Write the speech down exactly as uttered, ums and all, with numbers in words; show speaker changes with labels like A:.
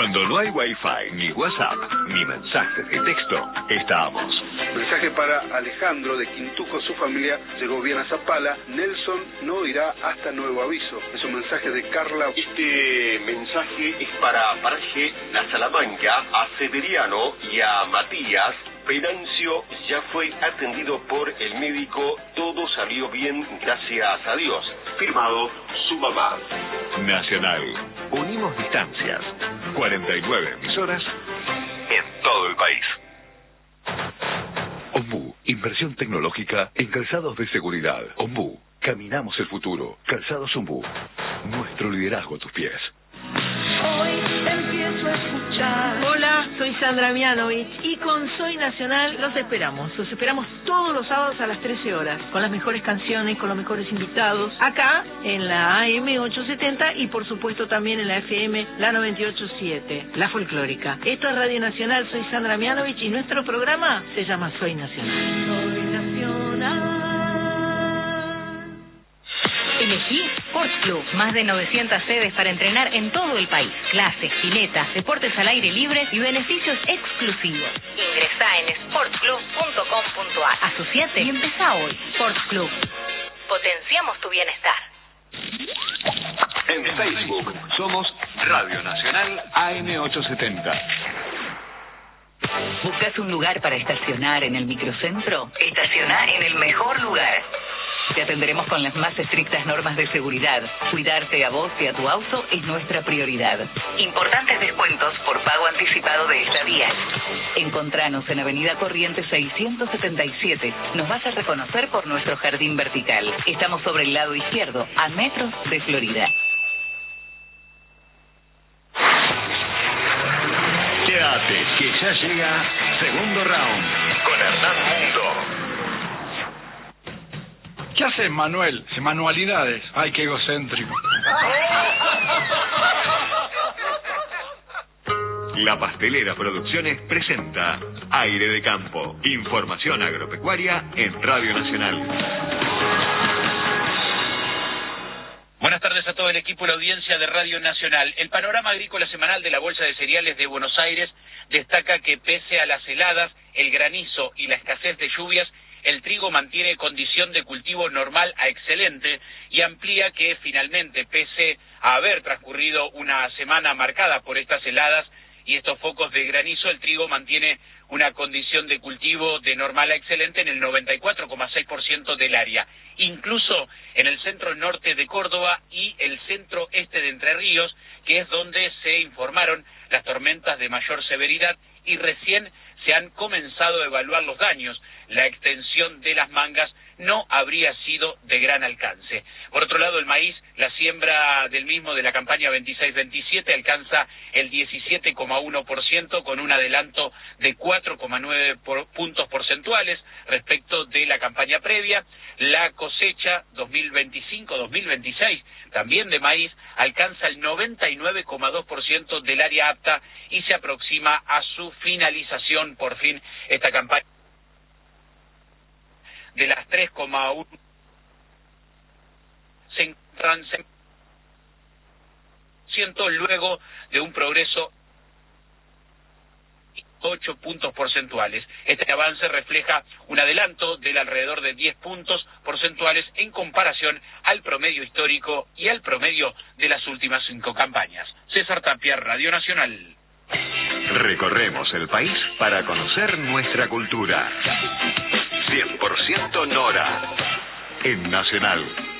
A: Cuando no hay Wi-Fi, ni WhatsApp, ni mensajes de texto, estamos.
B: Mensaje para Alejandro de Quintuco, su familia llegó bien a Zapala. Nelson no irá hasta nuevo aviso. Es un mensaje de Carla.
C: Este mensaje es para Paraje, la Salamanca, a Severiano y a Matías. Venancio ya fue atendido por el médico, todo salió bien, gracias a Dios. Firmado, su mamá.
A: Nacional. Unimos distancias. cuarenta y nueve emisoras en todo el país. Ombú, inversión tecnológica en calzados de seguridad. Ombú, caminamos el futuro. Calzados Ombú, nuestro liderazgo a tus pies.
D: Hoy empiezo a escuchar. Hola, soy Sandra Mianovich y con Soy Nacional los esperamos. Los esperamos todos los sábados a las trece horas, con las mejores canciones, con los mejores invitados, acá en la A M ochocientos setenta y por supuesto también en la F M, la noventa y ocho punto siete, la folclórica. Esto es Radio Nacional, soy Sandra Mianovich y nuestro programa se llama Soy Nacional. Soy Nacional.
E: Elegí Sports Club, más de novecientas sedes para entrenar en todo el país. Clases, piletas, deportes al aire libre y beneficios exclusivos. Ingresá en sports club punto com punto a r. Asociate y empezá hoy. Sports Club. Potenciamos tu bienestar.
A: En Facebook somos Radio Nacional A M ochocientos setenta.
E: ¿Buscas un lugar para estacionar en el microcentro? Estacionar en el mejor lugar. Te atenderemos con las más estrictas normas de seguridad. Cuidarte a vos y a tu auto es nuestra prioridad. Importantes descuentos por pago anticipado de estadías. Encontranos en Avenida Corrientes seiscientos setenta y siete. Nos vas a reconocer por nuestro jardín vertical. Estamos sobre el lado izquierdo, a metros de Florida.
A: Quédate, que ya llega Segundo Round con Hernán Mundo.
F: ¿Qué haces, Manuel? Manualidades. Ay, qué egocéntrico.
A: La Pastelera Producciones presenta Aire de Campo. Información agropecuaria en Radio Nacional.
G: Buenas tardes a todo el equipo y la audiencia de Radio Nacional. El panorama agrícola semanal de la Bolsa de Cereales de Buenos Aires destaca que pese a las heladas, el granizo y la escasez de lluvias, el trigo mantiene condición de cultivo normal a excelente y amplía que finalmente, pese a haber transcurrido una semana marcada por estas heladas y estos focos de granizo, el trigo mantiene una condición de cultivo de normal a excelente en el noventa y cuatro coma seis por ciento del área. Incluso en el centro norte de Córdoba y el centro este de Entre Ríos, que es donde se informaron las tormentas de mayor severidad y recién se han comenzado a evaluar los daños. La extensión de las mangas no habría sido de gran alcance. Por otro lado, el maíz, la siembra del mismo de la campaña veintiséis veintisiete alcanza el diecisiete coma uno por ciento con un adelanto de cuatro coma nueve por puntos porcentuales respecto de la campaña previa. La cosecha dos mil veinticinco dos mil veintiséis, también de maíz, alcanza el noventa y nueve coma dos por ciento del área apta y se aproxima a su finalización. Por fin, esta campaña de las tres coma uno se encuentran luego de un progreso de ocho puntos porcentuales. Este avance refleja un adelanto del alrededor de diez puntos porcentuales en comparación al promedio histórico y al promedio de las últimas cinco campañas. César Tapia, Radio Nacional.
A: Recorremos el país para conocer nuestra cultura. cien por ciento Nora en Nacional.